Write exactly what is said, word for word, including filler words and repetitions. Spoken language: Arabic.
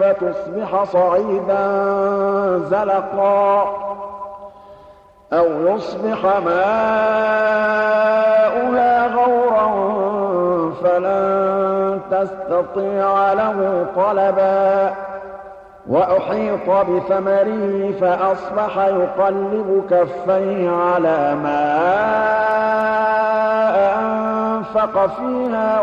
فتصبح صعيدا زلقا أو يصبح ماؤها غورا فلن تستطيع له طلبا وأحيط بثمره فأصبح يقلب كفيه على ما أنفق فيها